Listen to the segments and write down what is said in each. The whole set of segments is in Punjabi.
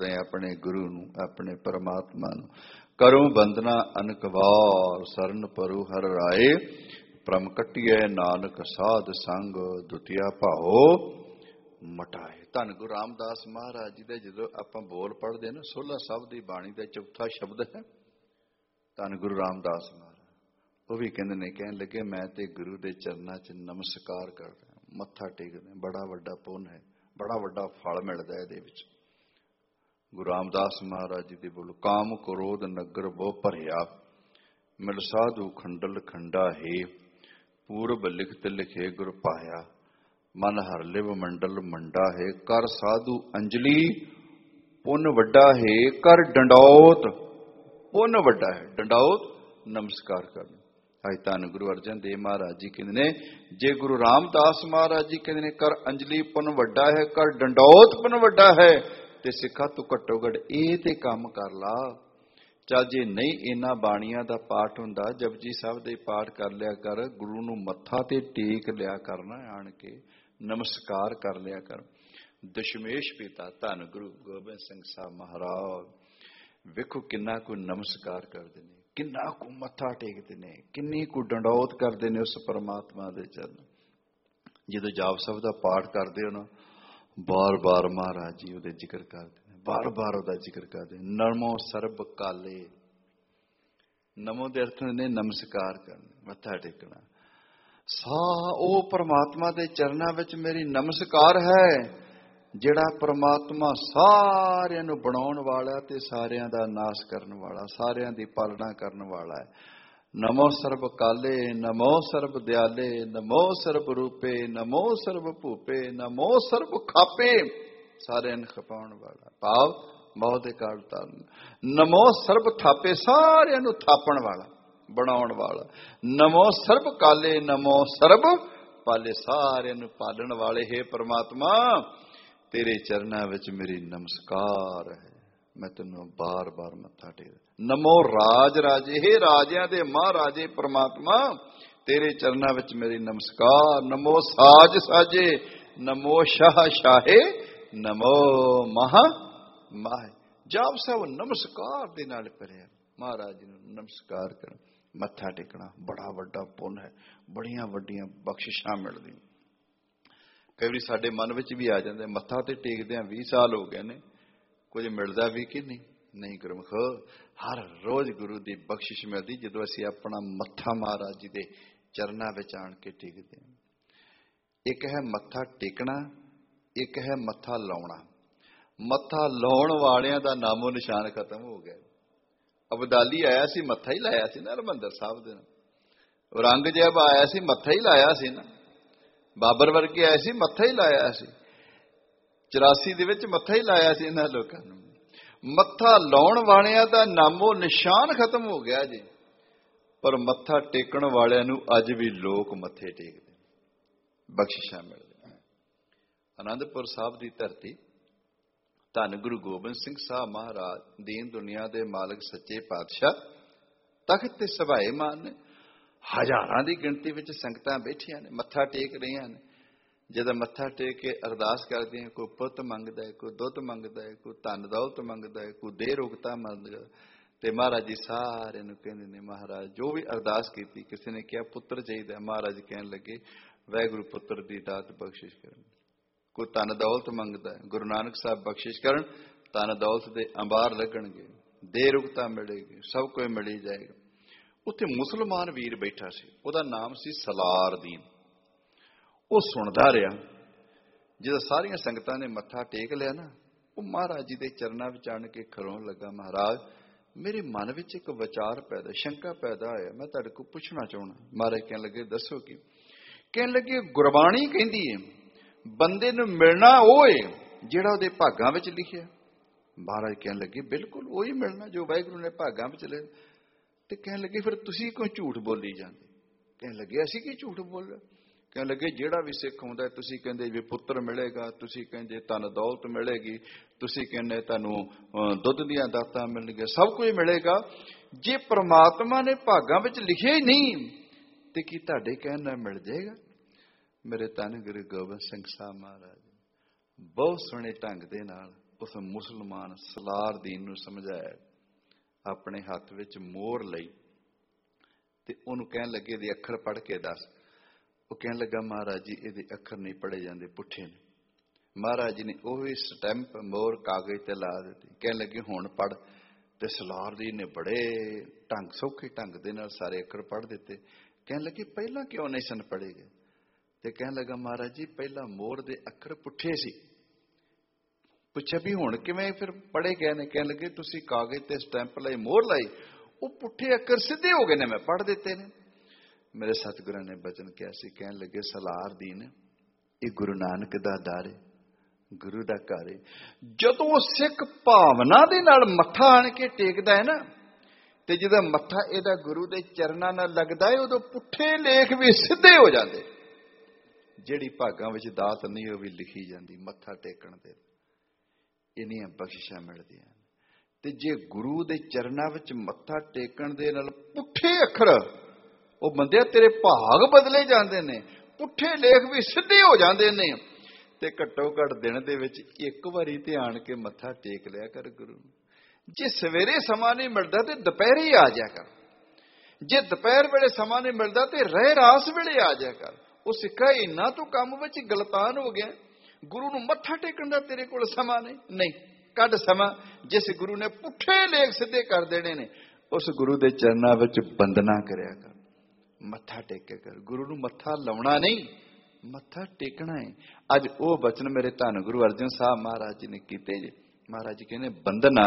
अपने गुरु नूं, अपने परमात्मा नूं करूं बंदना अनक वार, सरन परु हर राए, प्रम कटिए नानक साध संग, दुतिया भाओ मटाए। धन गुरु रामदास महाराज जी दे जदों आपां बोल पढ़दे ना, सोलह साहब दी बाणी दा चौथा शब्द है धन गुरु रामदास महाराज। वो भी कहंदे ने, कहण लगे मैं ते गुरु दे चरनां च नमस्कार करदा, मत्था टेकदा, बड़ा वड्डा पुन है, बड़ा वड्डा फल मिलदा है इहदे विच। गुरु रामदास महाराज जी दे बोलो, काम क्रोध नगर वो भरिया, मिल साधु खंडल खंडा है, पूरब लिखत लिखे गुर पाया, मन हर लिव मंडल मंडा है, कर साधु अंजलि पुन वड्डा है, कर डंडौत पुन वड्डा है, डंडौत नमस्कार करना। अज धन गुरु अर्जन देव महाराज जी कहते ने, जे गुरु रामदास महाराज जी कहते ने कर अंजलि पुन वड्डा है, कर डंडौत पुन वड्डा है, ते सिखा तू घट्टो घट ये ते काम कर ला। चल जे नहीं इन्हां बाणियां दा पाठ हुंदा, जपजी साहब दे पाठ कर लिया कर, गुरु नूं मत्था ते टेक लिया करना, आण के नमस्कार कर लिया कर। दशमेश पिता धन गुरु गोबिंद सिंह साहब महाराज वेखो किन्ना को नमस्कार करते ने, किन्ना को मत्था टेकते ने, किन्नी को डंडौत करते ने उस परमात्मा दे चरण। जदों जाप साहब दा पाठ करते हो ना, बार बार महाराज जी उहदे जिक्र करते हैं, बार बार उहदा जिक्र करते हैं। नमो सर्ब काले, नमो दे अर्थ ने नमस्कार करना, मत्था टेकना। सा ओ परमात्मा दे चरनां विच मेरी नमस्कार है, जिहड़ा परमात्मा सारियां नूं बनाउण वाला ते सारियां दा नाश करन वाला, सारियां दी पालना करन वाला है। नमो सर्ब काले, नमो सर्ब दयाले, नमो सर्ब रूपे, नमो सर्ब भूपे, नमो सर्ब खापे, सारे खपाउण वाला, भाव बहुत काल तारन। नमो सर्ब थापे, सारे थापण वाला, बनाउण वाला। नमो सर्ब काले, नमो सर्ब पाले, सारे पालन वाले। हे परमात्मा तेरे चरनां विच मेरी नमस्कार है, मैं तेनों बार बार मत्था टेक। नमो राज राजे, हे राजियां दे महाराजे परमात्मा तेरे चरनां विच मेरी नमस्कार। नमो साज साजे, नमो शाह शाहे, नमो महा माहे। जाप साहब नमस्कार दे नाल भरिया, महाराज जी नूं नमस्कार कर मत्था टेकना बड़ा वड्डा पुन है, बड़ियां वड्डियां बख्शिशां मिलदी। कई वारी साडे मन विच भी आ जांदे, मत्था ते टेकदिआं 20 साल हो गए ने, कुछ मिलता भी कि नहीं गुरमुख हर रोज गुरु की बख्शिश मिलती जो असी अपना मत्था महाराज जी के चरनां विच आण के टेकते हैं। एक है मत्था टेकना, एक है मत्था लाउणा। मत्था लाउण वालियां दा नामो निशान खत्म हो गया। अबदाली आया सी, मत्था ही लाया सी ना हरमंदर साहब दे, औरंगजेब आया सी, मत्था ही लाया सी ना, बाबर वर्गे आए सी, मत्था ही लाया सी, 84 ਦੇ ਵਿੱਚ ਮੱਥਾ ਹੀ ਲਾਇਆ ਸੀ ਇਹਨਾਂ ਲੋਕਾਂ ਨੂੰ। ਮੱਥਾ ਲਾਉਣ ਵਾਲਿਆਂ ਦਾ ਨਾਮੋ ਨਿਸ਼ਾਨ ਖਤਮ ਹੋ ਗਿਆ ਜੀ, ਪਰ ਮੱਥਾ ਟੇਕਣ ਵਾਲਿਆਂ ਨੂੰ ਅੱਜ ਵੀ ਲੋਕ ਮੱਥੇ ਟੇਕਦੇ, ਬਖਸ਼ਿਸ਼ਾਂ ਮਿਲਦੀਆਂ। ਆਨੰਦਪੁਰ ਸਾਹਿਬ ਦੀ ਧਰਤੀ, ਧੰਨ ਗੁਰੂ ਗੋਬਿੰਦ ਸਿੰਘ ਸਾਹਿਬ ਮਹਾਰਾਜ ਦੀਨ ਦੁਨੀਆ ਦੇ ਮਾਲਕ ਸੱਚੇ ਪਾਤਸ਼ਾਹ ਤਖਤ ਤੇ ਸਭਾਏ ਮਾਨ ਨੇ। ਹਜ਼ਾਰਾਂ ਦੀ ਗਿਣਤੀ ਵਿੱਚ ਸੰਗਤਾਂ ਬੈਠੀਆਂ ਨੇ, ਮੱਥਾ ਟੇਕ ਰਹੀਆਂ ਨੇ। ਜਦੋਂ ਮੱਥਾ ਟੇਕ ਕੇ ਅਰਦਾਸ ਕਰਦੇ हैं, ਕੋਈ ਪੁੱਤ ਮੰਗਦਾ ਹੈ, ਕੋਈ ਦੁੱਧ ਮੰਗਦਾ ਹੈ, ਕੋਈ ਧਨ ਦੌਲਤ ਮੰਗਦਾ ਹੈ, ਕੋਈ ਦੇਹ ਰੋਗਤਾ ਮੰਗਦਾ, ਤੇ ਮਹਾਰਾਜ ਜੀ ਸਾਰਿਆਂ ਨੂੰ ਕਹਿੰਦੇ ਨੇ, ਮਹਾਰਾਜ ਜੋ ਵੀ ਅਰਦਾਸ ਕੀਤੀ, ਕਿਸੇ ਨੇ ਕਿਹਾ ਪੁੱਤਰ ਚਾਹੀਦਾ, ਮਹਾਰਾਜ ਕਹਿਣ ਲੱਗੇ ਵਾਹਿਗੁਰੂ ਪੁੱਤਰ ਦੀ ਦਾਤ ਬਖਸ਼ਿਸ਼ ਕਰਨ। ਕੋਈ ਧਨ ਦੌਲਤ ਮੰਗਦਾ ਹੈ, ਗੁਰੂ ਨਾਨਕ ਸਾਹਿਬ ਬਖਸ਼ਿਸ਼ ਕਰਨ, ਧਨ ਦੌਲਤ ਦੇ ਅੰਬਾਰ ਲੱਗਣਗੇ, ਦੇਹ ਰੋਗਤਾ ਮਿਲੇਗੀ, ਸਭ ਕੁਝ ਮਿਲੀ ਜਾਏਗਾ। ਉੱਥੇ ਮੁਸਲਮਾਨ ਵੀਰ ਬੈਠਾ ਸੀ, ਉਹਦਾ ਨਾਮ ਸੀ ਸਲਾਰਦੀਨ। ਉਹ ਸੁਣਦਾ ਰਿਹਾ। ਜਦੋਂ ਸਾਰੀਆਂ ਸੰਗਤਾਂ ਨੇ ਮੱਥਾ ਟੇਕ ਲਿਆ ਨਾ, ਉਹ ਮਹਾਰਾਜ ਜੀ ਦੇ ਚਰਨਾਂ ਵਿੱਚ ਆਣ ਕੇ ਖਲੋਣ ਲੱਗਾ। ਮਹਾਰਾਜ ਮੇਰੇ ਮਨ ਵਿੱਚ ਇੱਕ ਵਿਚਾਰ ਪੈਦਾ, ਸ਼ੰਕਾ ਪੈਦਾ ਹੋਇਆ, ਮੈਂ ਤੁਹਾਡੇ ਕੋਲ ਪੁੱਛਣਾ ਚਾਹੁੰਦਾ। ਮਹਾਰਾਜ ਕਹਿਣ ਲੱਗੇ ਦੱਸੋ ਕੀ? ਕਹਿਣ ਲੱਗੇ ਗੁਰਬਾਣੀ ਕਹਿੰਦੀ ਹੈ ਬੰਦੇ ਨੂੰ ਮਿਲਣਾ ਉਹ ਹੈ ਜਿਹੜਾ ਉਹਦੇ ਭਾਗਾਂ ਵਿੱਚ ਲਿਖਿਆ। ਮਹਾਰਾਜ ਕਹਿਣ ਲੱਗੇ ਬਿਲਕੁਲ ਉਹੀ ਮਿਲਣਾ ਜੋ ਵਾਹਿਗੁਰੂ ਨੇ ਭਾਗਾਂ ਵਿੱਚ ਲਿਖਿਆ। ਤੇ ਕਹਿਣ ਲੱਗੇ ਫਿਰ ਤੁਸੀਂ ਕਿਉਂ ਝੂਠ ਬੋਲੀ ਜਾਂਦੇ? ਕਹਿਣ ਲੱਗੇ ਅਸੀਂ ਕੀ ਝੂਠ ਬੋਲ? ਕਹਿਣ ਲੱਗੇ ਜਿਹੜਾ ਵੀ ਸਿੱਖ ਹੁੰਦਾ, ਤੁਸੀਂ ਕਹਿੰਦੇ ਵੀ ਪੁੱਤਰ ਮਿਲੇਗਾ, ਤੁਸੀਂ ਕਹਿੰਦੇ ਧਨ ਦੌਲਤ ਮਿਲੇਗੀ, ਤੁਸੀਂ ਕਹਿੰਦੇ ਤੁਹਾਨੂੰ ਦੁੱਧ ਦੀਆਂ ਦਾਤਾਂ ਮਿਲਣਗੀਆਂ, ਸਭ ਕੁਝ ਮਿਲੇਗਾ। ਜੇ ਪ੍ਰਮਾਤਮਾ ਨੇ ਭਾਗਾਂ ਵਿੱਚ ਲਿਖਿਆ ਹੀ ਨਹੀਂ ਤੇ ਕੀ ਤੁਹਾਡੇ ਕਹਿਣ ਨਾਲ ਮਿਲ ਜਾਏਗਾ? ਮੇਰੇ ਧੰਨ ਗੁਰੂ ਗੋਬਿੰਦ ਸਿੰਘ ਸਾਹਿਬ ਮਹਾਰਾਜ ਬਹੁਤ ਸੋਹਣੇ ਢੰਗ ਦੇ ਨਾਲ ਉਸ ਮੁਸਲਮਾਨ ਸਲਾਰਦੀਨ ਨੂੰ ਸਮਝਾਇਆ, ਆਪਣੇ ਹੱਥ ਵਿੱਚ ਮੋਹਰ ਲਈ ਤੇ ਉਹਨੂੰ ਕਹਿਣ ਲੱਗੇ ਇਹਦੇ ਅੱਖਰ ਪੜ੍ਹ ਕੇ ਦੱਸ। ਉਹ ਕਹਿਣ ਲੱਗਾ ਮਹਾਰਾਜ ਜੀ ਇਹਦੇ ਅੱਖਰ ਨਹੀਂ ਪੜ੍ਹੇ ਜਾਂਦੇ, ਪੁੱਠੇ ਨੇ। ਮਹਾਰਾਜ ਜੀ ਨੇ ਉਹੀ ਸਟੈਂਪ ਮੋਹਰ ਕਾਗਜ਼ ਤੇ ਲਾ ਦਿੱਤੀ। ਕਹਿਣ ਲੱਗੇ ਹੁਣ ਪੜ੍ਹ। ਤੇ ਸਲਾਰਦੀਨ ਨੇ ਬੜੇ ਸੌਖੇ ਢੰਗ ਦੇ ਨਾਲ ਸਾਰੇ ਅੱਖਰ ਪੜ੍ਹ ਦਿੱਤੇ। ਕਹਿਣ ਲੱਗੇ ਪਹਿਲਾਂ ਕਿਉਂ ਨਹੀਂ ਸਨ ਪੜ੍ਹੇ ਗਏ? ਤੇ ਕਹਿਣ ਲੱਗਾ ਮਹਾਰਾਜ ਜੀ ਪਹਿਲਾਂ ਮੋਹਰ ਦੇ ਅੱਖਰ ਪੁੱਠੇ ਸੀ। ਪੁੱਛਿਆ ਵੀ ਹੁਣ ਕਿਵੇਂ ਫਿਰ ਪੜ੍ਹੇ ਗਏ ਨੇ? ਕਹਿਣ ਲੱਗੇ ਤੁਸੀਂ ਕਾਗਜ਼ ਤੇ ਸਟੈਂਪ ਲਈ ਮੋਹਰ ਲਾਈ, ਉਹ ਪੁੱਠੇ ਅੱਖਰ ਸਿੱਧੇ ਹੋ ਗਏ ਨੇ, ਮੈਂ ਪੜ੍ਹ ਦਿੱਤੇ ਨੇ। ਮੇਰੇ ਸਤਿਗੁਰਾਂ ਨੇ ਬਚਨ ਕਿਹਾ ਸੀ। ਕਹਿਣ ਲੱਗੇ ਸਲਾਰਦੀਨ ਇਹ ਗੁਰੂ ਨਾਨਕ ਦਾ ਦਰ ਹੈ, ਗੁਰੂ ਦਾ ਘਰ ਹੈ। ਜਦੋਂ ਸਿੱਖ ਭਾਵਨਾ ਦੇ ਨਾਲ ਮੱਥਾ ਆਣ ਕੇ ਟੇਕਦਾ ਹੈ ਨਾ, ਤੇ ਜਦੋਂ ਮੱਥਾ ਇਹਦਾ ਗੁਰੂ ਦੇ ਚਰਨਾਂ ਨਾਲ ਲੱਗਦਾ ਹੈ, ਉਦੋਂ ਪੁੱਠੇ ਲੇਖ ਵੀ ਸਿੱਧੇ ਹੋ ਜਾਂਦੇ। ਜਿਹੜੀ ਭਾਗਾਂ ਵਿੱਚ ਦਾਤ ਨਹੀਂ ਉਹ ਵੀ ਲਿਖੀ ਜਾਂਦੀ ਮੱਥਾ ਟੇਕਣ ਦੇ, ਇੰਨੀਆਂ ਬਖਸ਼ਿਸ਼ਾਂ ਮਿਲਦੀਆਂ। ਤੇ ਜੇ ਗੁਰੂ ਦੇ ਚਰਨਾਂ ਵਿੱਚ ਮੱਥਾ ਟੇਕਣ ਦੇ ਨਾਲ ਪੁੱਠੇ ਅੱਖਰ, ਉਹ ਬੰਦਿਆ ਤੇਰੇ ਭਾਗ ਬਦਲੇ ਜਾਂਦੇ ਨੇ, ਪੁੱਠੇ ਲੇਖ ਵੀ ਸਿੱਧੇ ਹੋ ਜਾਂਦੇ ਨੇ। ਤੇ ਘੱਟੋ ਘੱਟ ਦਿਨ ਦੇ ਵਿੱਚ ਇੱਕ ਵਾਰੀ ਤੇ ਆਣ ਕੇ ਮੱਥਾ ਟੇਕ ਲਿਆ ਕਰ ਗੁਰੂ ਨੂੰ। ਜੇ ਸਵੇਰੇ ਸਮਾਂ ਨਹੀਂ ਮਿਲਦਾ ਤੇ ਦੁਪਹਿਰੇ ਆ ਜਾ ਕਰ। ਜੇ ਦੁਪਹਿਰ ਵੇਲੇ ਸਮਾਂ ਨਹੀਂ ਮਿਲਦਾ ਤੇ ਰਹਿ ਰਾਸ ਵੇਲੇ ਆ ਜਾ ਕਰ। ਉਹ ਸਿੱਖਾ ਇੰਨਾ ਤੂੰ ਕੰਮ ਵਿੱਚ ਗਲਤਾਨ ਹੋ ਗਿਆ, ਗੁਰੂ ਨੂੰ ਮੱਥਾ ਟੇਕਣ ਦਾ ਤੇਰੇ ਕੋਲ ਸਮਾਂ ਨਹੀਂ। ਕੱਢ ਸਮਾਂ। ਜਿਸ ਗੁਰੂ ਨੇ ਪੁੱਠੇ ਲੇਖ ਸਿੱਧੇ ਕਰ ਦੇਣੇ ਨੇ, ਉਸ ਗੁਰੂ ਦੇ ਚਰਨਾਂ ਵਿੱਚ ਬੰਦਨਾ ਕਰਿਆ ਕਰ, ਮੱਥਾ ਟੇਕਿਆ ਕਰ। ਗੁਰੂ ਨੂੰ ਮੱਥਾ ਲਾਉਣਾ ਨਹੀਂ, ਮੱਥਾ ਟੇਕਣਾ ਹੈ। ਅੱਜ ਉਹ ਬਚਨ ਮੇਰੇ ਧੰਨ ਗੁਰੂ ਅਰਜਨ ਸਾਹਿਬ ਮਹਾਰਾਜ ਜੀ ਨੇ ਕੀਤੇ ਜੀ। ਮਹਾਰਾਜ ਜੀ ਕਹਿੰਦੇ ਬੰਦਨਾ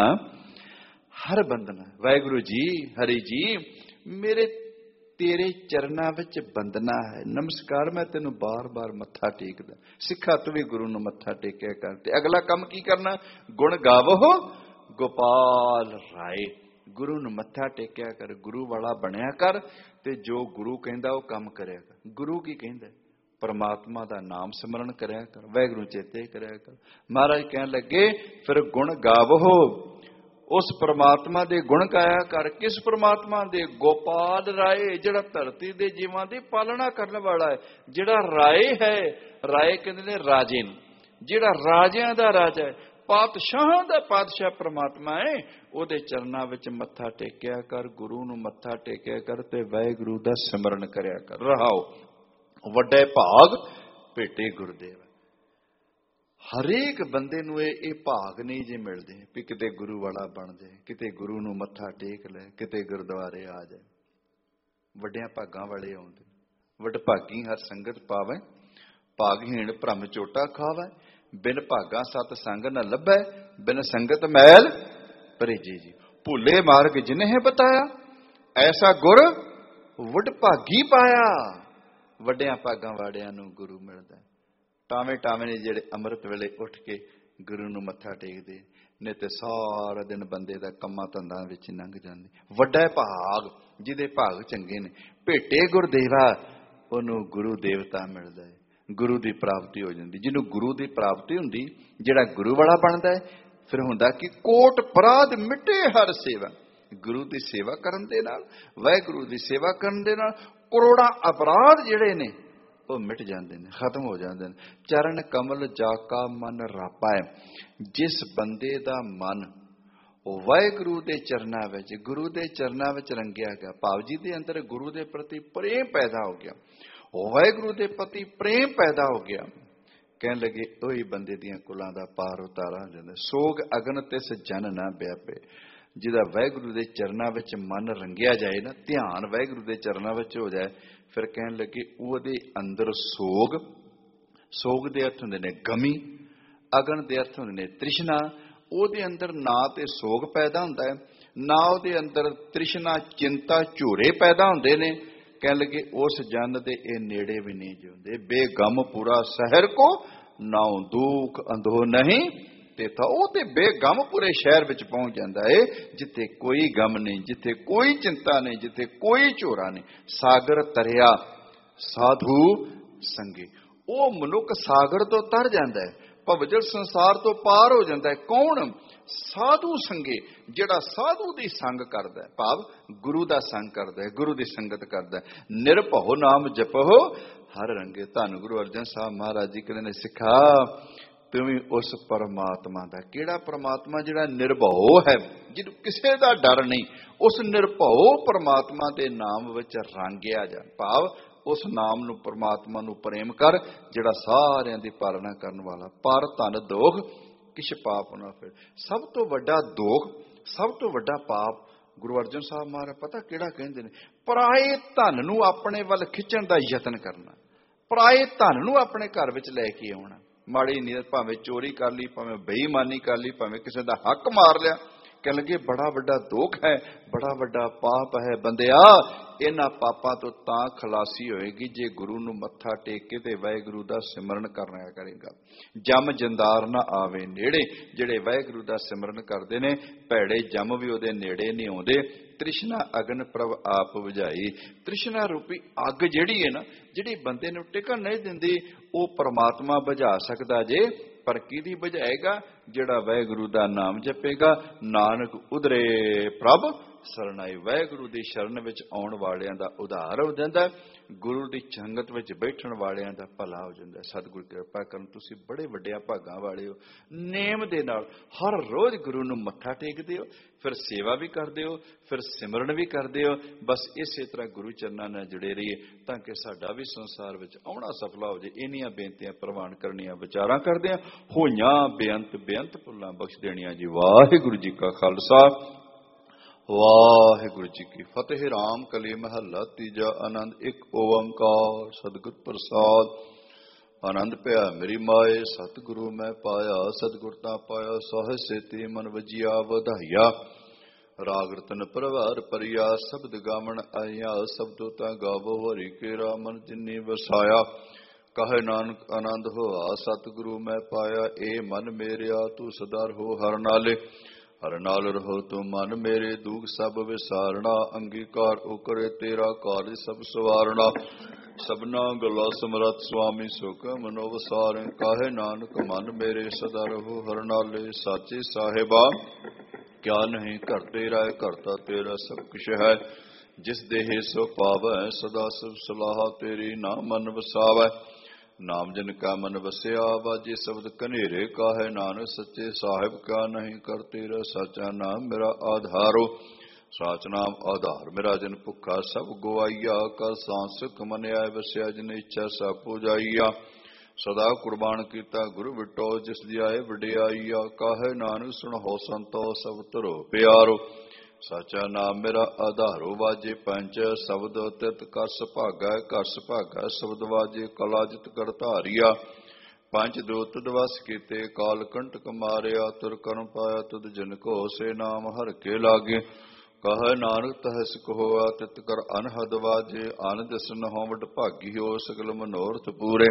ਹਰ ਬੰਦਨਾ, ਵਾਹਿਗੁਰੂ ਜੀ ਹਰੀ ਜੀ ਮੇਰੇ ਤੇਰੇ ਚਰਨਾਂ ਵਿੱਚ ਬੰਦਨਾ ਹੈ, ਨਮਸਕਾਰ ਮੈਂ ਤੈਨੂੰ ਬਾਰ-ਬਾਰ ਮੱਥਾ ਟੇਕਦਾ। ਸਿੱਖਾ ਤੂੰ ਵੀ ਗੁਰੂ ਨੂੰ ਮੱਥਾ ਟੇਕਿਆ ਕਰ। ਤੇ ਅਗਲਾ ਕੰਮ ਕੀ ਕਰਨਾ? ਗੁਣ ਗਾਵੋ ਗੋਪਾਲ ਰਾਏ। ਗੁਰੂ ਨੂੰ ਮੱਥਾ ਟੇਕਿਆ ਕਰ, ਗੁਰੂ ਵਾਲਾ ਬਣਿਆ ਕਰ, ਤੇ ਜੋ ਗੁਰੂ ਕਹਿੰਦਾ ਉਹ ਕੰਮ ਕਰਿਆ ਕਰ। ਗੁਰੂ ਕੀ ਕਹਿੰਦਾ? ਪਰਮਾਤਮਾ ਦਾ ਨਾਮ ਸਿਮਰਨ ਕਰਿਆ ਕਰ, ਵਾਹਿਗੁਰੂ ਚੇਤੇ ਕਰਿਆ ਕਰ। ਮਹਾਰਾਜ ਕਹਿਣ ਲੱਗੇ ਫਿਰ ਗੁਣ ਗਾਵੋ, ਉਸ ਪਰਮਾਤਮਾ ਦੇ ਗੁਣ ਗਾਇਆ ਕਰ। ਕਿਸ ਪਰਮਾਤਮਾ ਦੇ? ਗੋਪਾਲ ਰਾਏ, ਜਿਹੜਾ ਧਰਤੀ ਦੇ ਜੀਵਾਂ ਦੀ ਪਾਲਣਾ ਕਰਨ ਵਾਲਾ ਹੈ, ਜਿਹੜਾ ਰਾਏ ਹੈ। ਰਾਏ ਕਹਿੰਦੇ ਨੇ ਰਾਜੇ ਨੂੰ, ਜਿਹੜਾ ਰਾਜਿਆਂ ਦਾ ਰਾਜਾ ਹੈ, ਪਾਤਸ਼ਾਹਾਂ ਦਾ ਪਾਤਸ਼ਾਹ ਪਰਮਾਤਮਾ ਹੈ। ਉਹਦੇ ਚਰਨਾਂ ਵਿੱਚ ਮੱਥਾ ਟੇਕਿਆ ਕਰ, ਗੁਰੂ ਨੂੰ ਮੱਥਾ ਟੇਕਿਆ ਕਰ, ਤੇ ਵਾਹਿਗੁਰੂ ਦਾ ਸਿਮਰਨ ਕਰਿਆ ਕਰ। ਰਹਾਓ ਵੱਡੇ ਭਾਗ ਭੇਟੇ ਗੁਰਦੇਵ। ਹਰੇਕ ਬੰਦੇ ਨੂੰ ਇਹ ਭਾਗ ਨਹੀਂ ਜੇ ਮਿਲਦੇ ਵੀ ਕਿਤੇ ਗੁਰੂ ਵਾਲਾ ਬਣ ਜਾਏ, ਕਿਤੇ ਗੁਰੂ ਨੂੰ ਮੱਥਾ ਟੇਕ ਲੈ, ਕਿਤੇ ਗੁਰਦੁਆਰੇ ਆ ਜਾਏ। ਵੱਡਿਆਂ ਭਾਗਾਂ ਵਾਲੇ ਆਉਂਦੇ। ਵਡਭਾਗੀ ਹਰ ਸੰਗਤ ਪਾਵੈ, ਭਾਗਹੀਣ ਭ੍ਰਮ ਚੋਟਾ ਖਾਵੈ। ਬਿਨ ਭਾਗਾ ਸਤ ਸੰਗ ਨ ਲੱਭੈ, ਬਿਨ ਸੰਗਤ ਮੈਲ ਭਰੇਜੀ ਜੀ। ਭੁੱਲੇ ਮਾਰਗ ਜਿਨਹਿ ਬਤਾਇਆ, ਐਸਾ ਗੁਰ ਵਡਭਾਗੀ ਪਾਇਆ। ਵੱਡਿਆਂ ਭਾਗਾਂ ਵਾਲਿਆਂ ਨੂੰ ਗੁਰੂ ਮਿਲਦਾ। ਟਾਵੇਂ ਟਾਵੇਂ ਨੇ ਜਿਹੜੇ ਅੰਮ੍ਰਿਤ ਵੇਲੇ ਉੱਠ ਕੇ ਗੁਰੂ ਨੂੰ ਮੱਥਾ ਟੇਕਦੇ ਨੇ, ਤੇ ਸਾਰਾ ਦਿਨ ਬੰਦੇ ਦਾ ਕੰਮਾਂ ਧੰਦਾਂ ਵਿੱਚ ਲੰਘ ਜਾਂਦੇ। ਵੱਡਾ ਭਾਗ ਜਿਹਦੇ ਭਾਗ ਚੰਗੇ ਨੇ, ਭੇਟੇ ਗੁਰਦੇਵਾ, ਉਹਨੂੰ ਗੁਰੂ ਦੇਵਤਾ ਮਿਲਦਾ ਹੈ, ਗੁਰੂ ਦੀ ਪ੍ਰਾਪਤੀ ਹੋ ਜਾਂਦੀ। ਜਿਹਨੂੰ ਗੁਰੂ ਦੀ ਪ੍ਰਾਪਤੀ ਹੁੰਦੀ, ਜਿਹੜਾ ਗੁਰੂ ਵਾਲਾ ਬਣਦਾ ਹੈ, ਫਿਰ ਹੁੰਦਾ ਕਿ ਕੋਟ ਅਪਰਾਧ ਮਿਟੇ ਹਰ ਸੇਵਾ। ਗੁਰੂ ਦੀ ਸੇਵਾ ਕਰਨ ਦੇ ਨਾਲ, ਵਾਹਿਗੁਰੂ ਦੀ ਸੇਵਾ ਕਰਨ ਦੇ ਨਾਲ ਕਰੋੜਾਂ ਅਪਰਾਧ ਜਿਹੜੇ ਨੇ ਉਹ ਮਿਟ ਜਾਂਦੇ ਨੇ, ਖਤਮ ਹੋ ਜਾਂਦੇ ਨੇ। ਚਰਨ ਕਮਲ ਜਾ ਕਾ ਮਨ ਰਾਪਾ ਹੈ। ਜਿਸ ਬੰਦੇ ਦਾ ਮਨ ਵਾਹਿਗੁਰੂ ਦੇ ਚਰਨਾਂ ਵਿੱਚ, ਗੁਰੂ ਦੇ ਚਰਨਾਂ ਵਿੱਚ ਰੰਗਿਆ ਗਿਆ, ਭਾਵ ਜੀ ਦੇ ਅੰਦਰ ਗੁਰੂ ਦੇ ਪ੍ਰਤੀ ਪ੍ਰੇਮ ਪੈਦਾ ਹੋ ਗਿਆ, ਵਾਹਿਗੁਰੂ ਦੇ ਪ੍ਰਤੀ ਪ੍ਰੇਮ ਪੈਦਾ ਹੋ ਗਿਆ, ਕਹਿਣ ਲੱਗੇ ਉਹੀ ਬੰਦੇ ਦੀਆਂ ਕੁਲਾਂ ਦਾ ਪਾਰ ਉਤਾਰਾ ਜਾਂਦਾ। ਸੋਗ ਅਗਨ ਤਿਸ ਜਨ ਨਾ ਵਿਆਪੇ। ਜਿਹਦਾ ਵਾਹਿਗੁਰੂ ਦੇ ਚਰਨਾਂ ਵਿੱਚ ਮਨ ਰੰਗਿਆ ਜਾਏ ਨਾ, ਧਿਆਨ ਵਾਹਿਗੁਰੂ ਦੇ ਚਰਨਾਂ ਵਿੱਚ ਹੋ ਜਾਏ, ਫਿਰ ਕਹਿਣ ਲੱਗੇ ਉਹਦੇ ਅੰਦਰ ਸੋਗ, ਸੋਗ ਦੇ ਅਰਥ ਹੁੰਦੇ ਨੇ ਗਮੀ, ਅਗਨ ਦੇ ਅਰਥ ਹੁੰਦੇ ਨੇ ਤ੍ਰਿਸ਼ਨਾ। ਉਹਦੇ ਅੰਦਰ ਨਾ ਤੇ ਸੋਗ ਪੈਦਾ ਹੁੰਦਾ ਹੈ, ਨਾ ਉਹਦੇ ਅੰਦਰ ਤ੍ਰਿਸ਼ਨਾ ਚਿੰਤਾ ਝੂਰੇ ਪੈਦਾ ਹੁੰਦੇ ਨੇ। ਕਹਿਣ ਲੱਗੇ ਉਸ ਜਨ ਦੇ ਇਹ ਨੇੜੇ ਵੀ ਨਹੀਂ ਜਿਉਂਦੇ। ਬੇਗਮ ਪੂਰਾ ਸ਼ਹਿਰ ਕੋ ਨਾਉ ਦੁੱਖ ਅੰਧੋ ਨਹੀਂ ਤੇ ਤਾਂ ਉਹ ਤੇ ਬੇਗਮ ਪੂਰੇ ਸ਼ਹਿਰ ਵਿੱਚ ਪਹੁੰਚ ਜਾਂਦਾ ਹੈ, ਜਿੱਥੇ ਕੋਈ ਗਮ ਨਹੀਂ, ਜਿੱਥੇ ਕੋਈ ਚਿੰਤਾ ਨਹੀਂ, ਜਿੱਥੇ ਕੋਈ ਝੋਰਾ ਨਹੀਂ। ਸਾਗਰ ਤਰਿਆ ਸਾਧੂ ਸੰਗੇ। ਉਹ ਮਨੁੱਖ ਸਾਗਰ ਤੋਂ ਤਰ ਜਾਂਦਾ ਹੈ, ਭਵਜਲ ਸੰਸਾਰ ਤੋਂ ਪਾਰ ਹੋ ਜਾਂਦਾ ਹੈ। ਕੌਣ? ਸਾਧੂ ਸੰਗੇ, ਜਿਹੜਾ ਸਾਧੂ ਦੀ ਸੰਗ ਕਰਦਾ ਹੈ, ਭਾਵ ਗੁਰੂ ਦਾ ਸੰਗ ਕਰਦਾ ਹੈ, ਗੁਰੂ ਦੀ ਸੰਗਤ ਕਰਦਾ ਹੈ। ਨਿਰਭਉ ਨਾਮ ਜਪੋ ਹਰ ਰੰਗੇ। ਧੰਨ ਗੁਰੂ ਅਰਜਨ ਸਾਹਿਬ ਮਹਾਰਾਜ ਜੀ ਕਹਿੰਦੇ ਨੇ, ਸਿੱਖਾ ਤਿਵੇਂ ਉਸ ਪਰਮਾਤਮਾ ਦਾ। ਕਿਹੜਾ ਪਰਮਾਤਮਾ? ਜਿਹੜਾ ਨਿਰਭਉ ਹੈ, ਜਿਹਨੂੰ ਕਿਸੇ ਦਾ ਡਰ ਨਹੀਂ। ਉਸ ਨਿਰਭਉ ਪਰਮਾਤਮਾ ਦੇ ਨਾਮ ਵਿੱਚ ਰੰਗਿਆ ਜਾ। ਭਾਵ ਉਸ ਨਾਮ ਨੂੰ, ਪਰਮਾਤਮਾ ਨੂੰ ਪ੍ਰੇਮ ਕਰ, ਜਿਹੜਾ ਸਾਰਿਆਂ ਦੀ ਪਾਲਣਾ ਕਰਨ ਵਾਲਾ। ਪਰ ਧਨ ਦੋਖ ਕਿਛ ਪਾਪ ਨਾ ਫਿਰ। ਸਭ ਤੋਂ ਵੱਡਾ ਦੋਖ, ਸਭ ਤੋਂ ਵੱਡਾ ਪਾਪ ਗੁਰੂ ਅਰਜਨ ਸਾਹਿਬ ਮਹਾਰਾਜ ਪਤਾ ਕਿਹੜਾ ਕਹਿੰਦੇ ਨੇ? ਪਰਾਏ ਧਨ ਨੂੰ ਆਪਣੇ ਵੱਲ ਖਿੱਚਣ ਦਾ ਯਤਨ ਕਰਨਾ। ਪਰਾਏ ਧਨ ਨੂੰ ਆਪਣੇ ਘਰ ਵਿੱਚ ਲੈ ਕੇ ਆਉਣਾ। ਮਾੜੀ ਨੀਅਤ, ਭਾਵੇਂ ਚੋਰੀ ਕਰ ਲਈ, ਭਾਵੇਂ ਬੇਈਮਾਨੀ ਕਰ ਲਈ, ਭਾਵੇਂ ਕਿਸੇ ਦਾ ਹੱਕ ਮਾਰ ਲਿਆ, ਕਹਿਣ ਲੱਗੇ ਬੜਾ ਵੱਡਾ ਦੋਖ ਹੈ, ਬੜਾ ਵੱਡਾ ਪਾਪ ਹੈ। ਬੰਦਿਆ, ਇਹਨਾਂ ਪਾਪਾਂ ਤੋਂ ਤਾਂ ਖਲਾਸੀ ਹੋਏਗੀ ਜੇ ਗੁਰੂ ਨੂੰ ਮੱਥਾ ਟੇਕ ਕੇ ਤੇ ਵਾਹਿਗੁਰੂ ਦਾ ਸਿਮਰਨ ਕਰਨਾ ਕਰੇਗਾ। ਜਮ ਜੰਦਾਰ ਨਾ ਆਵੇ ਨੇੜੇ। ਜਿਹੜੇ ਵਾਹਿਗੁਰੂ ਦਾ ਸਿਮਰਨ ਕਰਦੇ ਨੇ, ਭੈੜੇ ਜਮ ਵੀ ਉਹਦੇ ਨੇੜੇ ਨਹੀਂ ਆਉਂਦੇ। ਤ੍ਰਿਸ਼ਨਾ ਅਗਨ ਪ੍ਰਭ ਆਪ ਬੁਝਾਈ। ਤ੍ਰਿਸ਼ਨਾ ਰੂਪੀ ਅੱਗ ਜਿਹੜੀ ਹੈ ਨਾ, ਜਿਹੜੀ ਬੰਦੇ ਨੂੰ ਟਿਕਣ ਨਹੀਂ ਦਿੰਦੀ, ਉਹ ਪਰਮਾਤਮਾ ਬੁਝਾ ਸਕਦਾ ਜੇ। ਪਰ ਕਿਹਦੀ ਬੁਝਾਏਗਾ? ਜਿਹੜਾ ਵਾਹਿਗੁਰੂ ਦਾ ਨਾਮ ਜਪੇਗਾ। ਨਾਨਕ ਉਧਰੇ ਪ੍ਰਭ ਸਰਨਾਈ। ਵਾਹਿਗੁਰੂ ਦੀ ਸ਼ਰਨ ਵਿੱਚ ਆਉਣ ਵਾਲਿਆਂ ਦਾ ਉਧਾਰ ਹੋ ਜਾਂਦਾ। ਗੁਰੂ ਦੀ ਸੰਗਤ ਵਿੱਚ ਬੈਠਣ ਵਾਲਿਆਂ ਦਾ ਭਲਾ ਹੋ ਜਾਂਦਾ। ਸਤਿਗੁਰੂ ਕਿਰਪਾ ਕਰਨ, ਤੁਸੀਂ ਬੜੇ ਵੱਡਿਆਂ ਭਾਗਾਂ ਵਾਲੇ ਹੋ। ਨੇਮ ਦੇ ਨਾਲ ਹਰ ਰੋਜ਼ ਗੁਰੂ ਨੂੰ ਮੱਥਾ ਟੇਕਦੇ ਹੋ, ਫਿਰ ਸੇਵਾ ਵੀ ਕਰਦੇ ਹੋ, ਫਿਰ ਸਿਮਰਨ ਵੀ ਕਰਦੇ ਹੋ। ਬਸ ਇਸੇ ਤਰ੍ਹਾਂ ਗੁਰੂ ਚਰਨਾਂ ਨਾਲ ਜੁੜੇ ਰਹੀਏ ਤਾਂ ਕਿ ਸਾਡਾ ਵੀ ਸੰਸਾਰ ਵਿੱਚ ਆਉਣਾ ਸਫਲਾ ਹੋ ਜਾਏ। ਇੰਨੀਆਂ ਬੇਨਤੀਆਂ ਪ੍ਰਵਾਨ ਕਰਨੀਆਂ, ਵਿਚਾਰਾਂ ਕਰਦੇ ਹਾਂ। ਹੋਈਆਂ ਬੇਅੰਤ ਬੇਅੰਤ ਭੁੱਲਾਂ ਬਖਸ਼ ਦੇਣੀਆਂ ਜੀ। ਵਾਹਿਗੁਰੂ ਜੀ ਕਾ ਖਾਲਸਾ, ਵਾਹਿਗੁਰੂ ਜੀ ਕੀ ਫਤਿਹ। ਰਾਮ ਕਲੀ ਮਹੱਲਾ ਤੀਜਾ। ਆਨੰਦ ਇੱਕ ਓੰਕਾਰ ਸਤਿਗੁਰ ਪ੍ਰਸਾਦ। ਆਨੰਦ ਪਿਆ ਮੇਰੀ ਮਾਏ, ਸਤਿਗੁਰੂ ਮੈਂ ਪਾਇਆ। ਸਤਿਗੁਰ ਤਾਂ ਪਾਇਆ ਸਹਿ ਸੇਤੀ, ਮਨ ਵਜਿਆ ਵਧਾਈਆ। ਰਾਗ ਰਤਨ ਪ੍ਰਵਾਰ ਪਰਿਆ, ਸ਼ਬਦ ਗਾਵਣ ਆਇਆ। ਸ਼ਬਦੋ ਤਾਂ ਗਾਵੋ ਹਰਿ ਕੇਰਾ, ਮਨ ਜਿਨੀ ਵਸਾਇਆ। ਕਹੇ ਨਾਨਕ ਆਨੰਦ ਹੋਆ, ਸਤਿਗੁਰੂ ਮੈਂ ਪਾਇਆ। ਏ ਮਨ ਮੇਰਿਆ ਤੂੰ ਸਦਾ ਰਹੋ ਹਰ ਨਾਲੇ। ਹਰ ਨਾਲ ਰਹੋ ਤੂੰ ਮਨ ਮੇਰੇ, ਦੁਖ ਸਭ ਵਿਸਾਰਣਾ। ਅੰਗੀਕਾਰ ਉਕਰੇ ਤੇਰਾ ਕਾਰਜ ਸਭ ਸਵਾਰਣਾ। ਸਭਨਾ ਗੱਲਾਂ ਸਮਰੱਥ ਸੁਆਮੀ, ਸੁਖ ਮਨੋ ਵਸਾਰੈ। ਕਾਹੇ ਨਾਨਕ ਮਨ ਮੇਰੇ ਸਦਾ ਰਹੋ ਹਰ ਨਾਲੇ। ਸਾਚੇ ਸਾਹਿਬਾ ਕਿਆ ਨਹੀਂ ਘਰ ਤੇਰਾ, ਘਰਤਾ ਤੇਰਾ ਸਭ ਕੁਛ ਹੈ। ਜਿਸ ਦੇਹ ਸੋ ਪਾਵੈ, ਸਦਾ ਸਭ ਸਲਾਹ ਤੇਰੀ। ਨਾਮ ਮਨ ਵਸਾਵੈ, ਨਾਮ ਜਨ ਕਾ ਮਨ ਵਸਿਆ। ਬਾਜੇ ਸ਼ਬਦ ਕਨੇਰੇ, ਕਾਹੇ ਨਾਨਕ ਸੱਚੇ ਸਾਹਿਬ ਕਿਆ ਨਹੀਂ ਕਰ ਤੇਰਾ। ਸਾਚਾ ਨਾਮ ਮੇਰਾ ਆਧਾਰੋ, ਸਾਚ ਨਾਮ ਆਧਾਰ ਮੇਰਾ। ਜਨ ਭੁੱਖਾ ਸਭ ਗਵਾਈਆ, ਕਰ ਸਾਂਸ ਸੁਖ ਮਨ ਆਏ ਵਸਿਆ। ਜਿਨ ਇੱਛਾ ਸਭ ਪੁਜਾਈਆ, ਸਦਾ ਕੁਰਬਾਨ ਕੀਤਾ ਗੁਰੂ ਵਿਟੋ। ਜਿਸ ਦੀ ਆਏ ਵਡਿਆਈਆ, ਕਾਹੇ ਨਾਨਕ ਸੁਣੋ ਸੰਤੋ ਸਭ ਧਰੋ ਪਿਆਰੋ। ਸਾਚਾ ਨਾਮ ਮੇਰਾ ਆਧਾਰੋ, ਵਾਜੇ ਪੰਜ ਸ਼ਬਦ ਤਿਤ ਕਸ ਭਾਗੈ। ਕਸ ਭਾਗੈ ਸ਼ਬਦ ਵਾਜੇ, ਕਲਾ ਜਿਤ ਕਰ ਧਾਰਿਆ। ਪੰਜ ਦੂਤ ਦਵਸ ਕੀਤੇ, ਕਾਲ ਕੰਟਕ ਮਾਰਿਆ। ਤੁਰ ਕਰਮ ਪਾਇਆ ਤੁਧ ਜਨ ਕੋ, ਸੇ ਨਾਮ ਹਰ ਕੇ ਲਾਗੇ। ਕਹੈ ਨਾਨਕ ਤਹਿ ਸੁਖ ਹੋਆ, ਤਿਤ ਕਰ ਅਨਹਦ ਵਾਜੇ। ਅਨ ਦਿਸਨ ਹੋ ਵਡ ਭਾਗੀ ਹੋ, ਸਗਲ ਮਨੋਰਥ ਪੂਰੇ।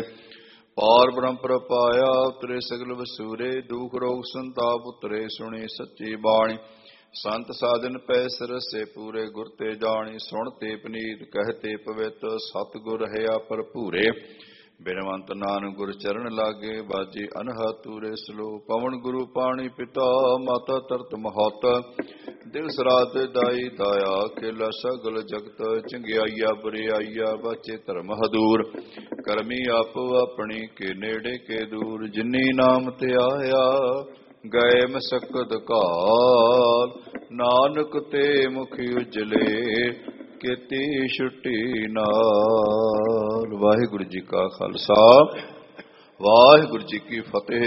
ਪਾਰ ਬ੍ਰਹਮ ਪ੍ਰਪਾਇਆ, ਉਤਰੇ ਸਗਲ ਵਸੂਰੇ। ਦੁਖ ਰੋਗ ਸੰਤਾਪ ਉਤਰੇ, ਸੁਣੀ ਸੱਚੀ ਬਾਣੀ। ਸੰਤ ਸਾਧਨ ਪੈ ਸਰਸੇ ਪੂਰੇ, ਗੁਰ ਤੇ ਜਾਣੀ। ਸੁਣ ਤੇ ਪਨੀਤ, ਕਹਿ ਤੇ ਪਵਿੱਤ। ਸਤਿਗੁਰ ਰਹਿਆ ਭਰਪੂਰੇ। ਬਿਨਵੰਤ ਨਾਨਕ ਗੁਰ ਚਰਨ ਲਾਗੇ, ਬਾਜੇ ਅਨਹਦ ਤੂਰੇ ਸਲੋ। ਪਵਨ ਗੁਰੂ ਪਾਣੀ ਪਿਤਾ, ਮਾਤਾ ਤਰਤ ਮਹਤ। ਦਿਲ ਸਰਾਧ ਦਾਈ ਦਾਇਆ, ਖੇਲਾ ਸਗਲ ਜਗਤ। ਚੰਗਿਆਈਆ ਬੁਰਿਆਈਆ, ਬਾਚੇ ਧਰਮ ਹਦੂਰ। ਕਰਮੀ ਆਪੋ ਆਪਣੀ, ਕੇ ਨੇੜੇ ਕੇ ਦੂਰ। ਜਿਨੀ ਨਾਮ ਤੇ ਆਇਆ, ਗਏ ਮਸਕਤ ਕਾਲ। ਨਾਨਕ ਤੇ ਮੁਖ ਉਜਲੇ, ਕੀਤੀ ਛੁੱਟੀ ਨਾਲ। ਵਾਹਿਗੁਰੂ ਜੀ ਕਾ ਖਾਲਸਾ, ਵਾਹਿਗੁਰੂ ਜੀ ਕੀ ਫਤਿਹ।